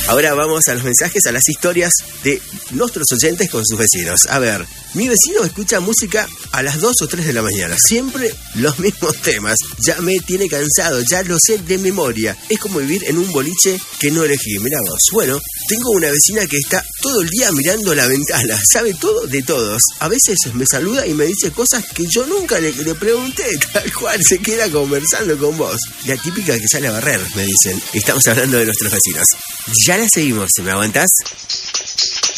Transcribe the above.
Ahora vamos a los mensajes, a las historias de nuestros oyentes con sus vecinos. A ver, mi vecino escucha música a las 2 o 3 de la mañana. Siempre los mismos temas. Ya me tiene cansado, ya lo sé de memoria. Es como vivir en un boliche que no elegí. Mirá vos. Bueno, tengo una vecina que está todo el día mirando la ventana. Sabe todo de todos. A veces me saluda y me dice cosas que yo nunca le pregunté. Tal cual, se queda conversando con vos. La típica que sale a barrer, me dicen. Estamos hablando de nuestros vecinos. Ya la seguimos, ¿me aguantás?